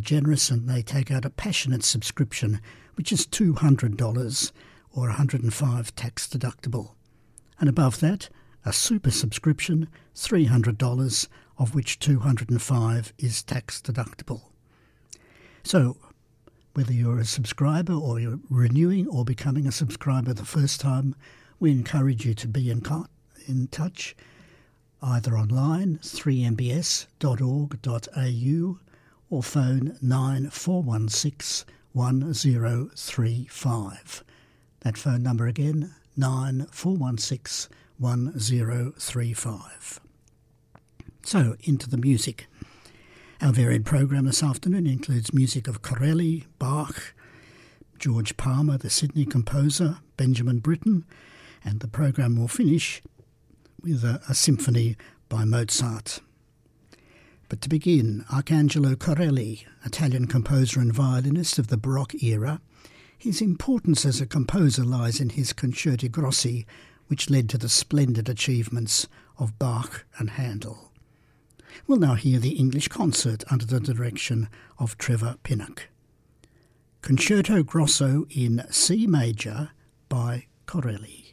generous and they take out a passionate subscription, which is $200 or $105 tax deductible. And above that, a super subscription, $300, of which $205 is tax deductible. So, whether you're a subscriber or you're renewing or becoming a subscriber the first time, we encourage you to be in touch, either online, 3mbs.org.au, or phone 9416 1035. That phone number again, 9416 1035. So, into the music. Our varied program this afternoon includes music of Corelli, Bach, George Palmer, the Sydney composer, Benjamin Britten, and the program will finish with a symphony by Mozart. But to begin, Arcangelo Corelli, Italian composer and violinist of the Baroque era. His importance as a composer lies in his concerti grossi, which led to the splendid achievements of Bach and Handel. We'll now hear the English concert under the direction of Trevor Pinnock. Concerto Grosso in C major by Corelli.